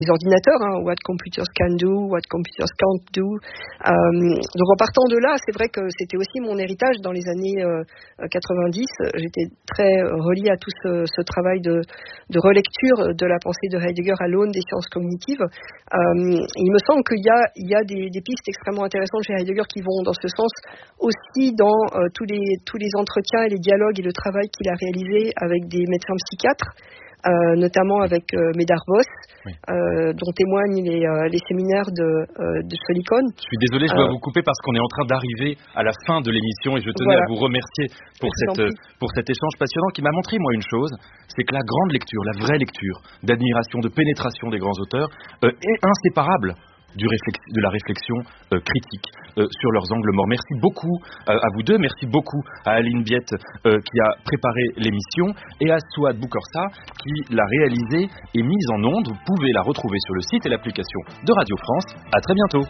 les ordinateurs, what computers can do, what computers can't do. Donc en partant de là, c'est vrai que c'était aussi mon héritage dans les années 90. J'étais très reliée à tout ce travail de relecture de la pensée de Heidegger à l'aune des sciences cognitives. Il me semble qu'il y a des pistes extrêmement intéressantes chez Heidegger qui vont dans ce sens, aussi dans tous les entretiens et les dialogues et le travail qu'il a réalisé avec des médecins psychiatres. Notamment avec Médard Voss, oui. Dont témoignent les séminaires de Solikon. Je suis désolé, je dois vous couper parce qu'on est en train d'arriver à la fin de l'émission et je tenais à vous remercier pour cet échange passionnant qui m'a montré, moi, une chose, c'est que la grande lecture, la vraie lecture d'admiration, de pénétration des grands auteurs est inséparable de la réflexion critique sur leurs angles morts. Merci beaucoup à vous deux, merci beaucoup à Aline Biette qui a préparé l'émission et à Souad Boukorsa qui l'a réalisée et mise en onde. Vous pouvez la retrouver sur le site et l'application de Radio France. À très bientôt.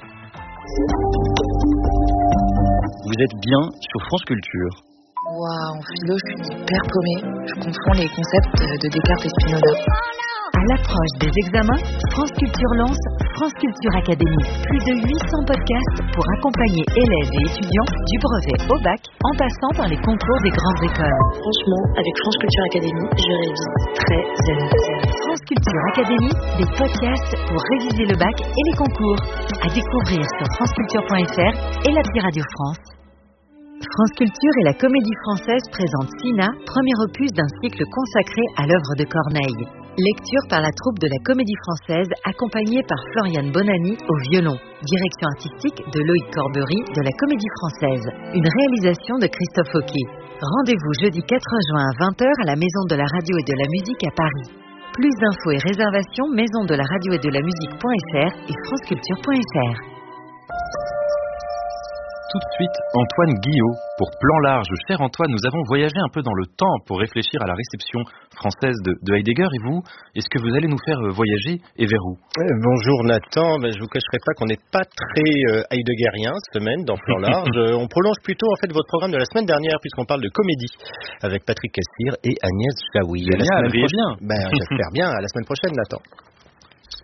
Vous êtes bien sur France Culture. Waouh, en philo, je suis hyper paumée. Je confonds les concepts de Descartes et Spinoza. À l'approche des examens, France Culture lance France Culture Académie. Plus de 800 podcasts pour accompagner élèves et étudiants du brevet au bac en passant par les concours des grandes écoles. Franchement, avec France Culture Académie, je révise très zen. France Culture Académie, des podcasts pour réviser le bac et les concours. À découvrir sur franceculture.fr et l'appli Radio France. France Culture et la Comédie Française présentent Sina, premier opus d'un cycle consacré à l'œuvre de Corneille. Lecture par la troupe de la Comédie Française, accompagnée par Floriane Bonani au violon. Direction artistique de Loïc Corbery de la Comédie Française. Une réalisation de Christophe Hockey. Rendez-vous jeudi 4 juin à 20h à la Maison de la Radio et de la Musique à Paris. Plus d'infos et réservations maison de la radio et de la musique.fr et franceculture.fr. Tout de suite, Antoine Guillot, pour Plan Large. Cher Antoine, nous avons voyagé un peu dans le temps pour réfléchir à la réception française de Heidegger. Et vous, est-ce que vous allez nous faire voyager et vers où ? Bonjour Nathan, je ne vous cacherai pas qu'on n'est pas très heideggerien cette semaine dans Plan Large. On prolonge plutôt en fait votre programme de la semaine dernière puisqu'on parle de comédie avec Patrick Cassir et Agnès Jaoui. Génial, bien. J'espère bien, à la semaine prochaine Nathan.